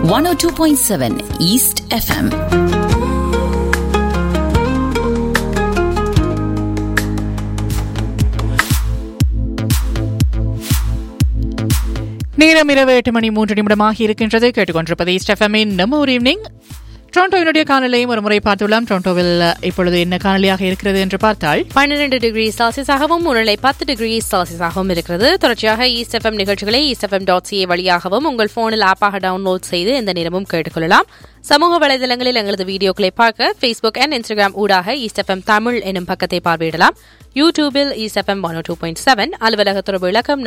102.7 East FM. நேரம் இரவு 8:03 இருக்கின்றது. கேட்டுக்கொண்டிருப்பது ஈஸ்ட் எஃப்எம்மின் நம்ம ஒரு ஈவினிங். டொரண்டோவினுடைய காலநிலையும் ஒரு முறை பார்த்துள்ளோம். டொரண்டோவில் இப்பொழுது என்ன காலநிலையாக இருக்கிறது என்று பார்த்தால் 12 டிகிரி செல்சியஸாகவும் உணர்நிலை 10 டிகிரி செல்சியஸாகவும் இருக்கிறது. தொடர்ச்சியாக ஈஸ்ட் எஃப்எம் நிகழ்ச்சிகளை eastfm.ca வழியாகவும் உங்கள் போனில் ஆப்பாக டவுன்லோட் செய்து எந்த நேரமும் கேட்டுக்கொள்ளலாம். சமூக வலைதளங்களில் எங்களது வீடியோக்களை பார்க்க Facebook அண்ட் Instagram ஊடாக ஈஸ்ட் எஃப்எம் தமிழ் எனும் பக்கத்தை பார்வையிடலாம். யூடியூபில் ஈஸ்ட் எஃப்எம் 102.7, அலுவலக தொடர்பு இலக்கம்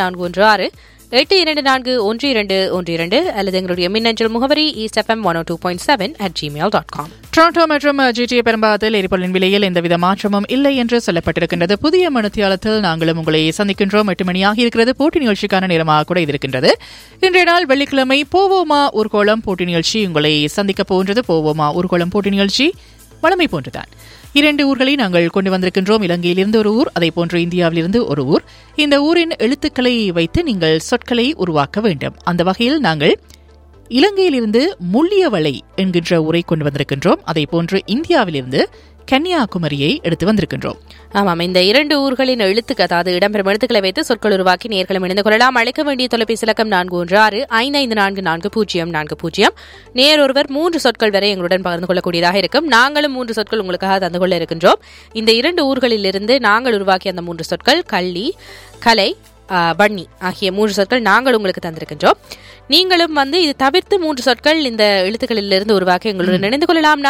416-824-1212 அல்லது எங்களுடைய மின்னஞ்சல் முகவரி eastfm102.7@gmail.com. டொரண்டோ மற்றும் GTA பெரும்பாகத்தில் எரிபொருளின் விலையில் எந்தவித மாற்றமும் இல்லை என்று சொல்லப்பட்டிருக்கின்றது. புதிய மணித்தியாலத்தில் நாங்களும் உங்களை சந்திக்கின்றோம். 8 மணியாக இருக்கிறது. போட்டி நிகழ்ச்சிக்கான நேரமாக கூட இருக்கின்றது. இன்றைய நாள் வெள்ளிக்கிழமை போவோமா ஊர்கோளம் போட்டி நிகழ்ச்சி உங்களை சந்திக்க போன்றது. போவோமா ஊர்கோளம் போட்டி நிகழ்ச்சி வளமை போன்றுதான். 2 ஊர்களை நாங்கள் கொண்டு வந்திருக்கின்றோம். இலங்கையிலிருந்து ஒரு ஊர், அதே போன்று இந்தியாவிலிருந்து ஒரு ஊர். இந்த ஊரின் எழுத்துக்களை வைத்து நீங்கள் சொற்களை உருவாக்க வேண்டும். அந்த வகையில் நாங்கள் இலங்கையிலிருந்து முள்ளியவளை என்கின்ற ஊரை கொண்டு வந்திருக்கின்றோம். அதே போன்று இந்தியாவிலிருந்து கன்னியாகுமரியை எடுத்து வந்திருக்கின்றோம். ஆமாம், இந்த 2 ஊர்களின் எழுத்துக்கு, அதாவது இடம்பெறும் எழுத்துக்களை வைத்து சொற்கள் உருவாக்கி நேர்களும் இணைந்து கொள்ளலாம். அழைக்க வேண்டிய தொலைபேசி இலக்கம் 416-554-4040. நேர் ஒருவர் 3 சொற்கள் வரை எங்களுடன் பகிர்ந்து கொள்ளக்கூடியதாக இருக்கும். நாங்களும் 3 சொற்கள் உங்களுக்காக தந்து கொள்ள இருக்கின்றோம். இந்த 2 ஊர்களிலிருந்து நாங்கள் உருவாக்கிய அந்த 3 சொற்கள் கள்ளி, கலை, வன்னி ஆகிய 3 சொற்கள் நாங்கள் உங்களுக்கு தந்திருக்கின்றோம். நீங்களும் இது தவிர்த்து 3 சொற்கள் இந்த எழுத்துக்களிலிருந்து உருவாக்க எங்களுடன் இணைந்து கொள்ளலாம்.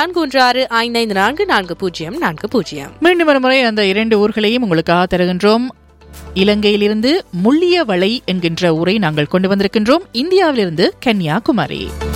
416-554-4040. மீண்டும் ஒரு முறை அந்த 2 ஊர்களையும் உங்களுக்காக தருகின்றோம். இலங்கையிலிருந்து முள்ளியவளை என்கின்ற ஊரை நாங்கள் கொண்டு வந்திருக்கின்றோம். இந்தியாவிலிருந்து கன்னியாகுமரி.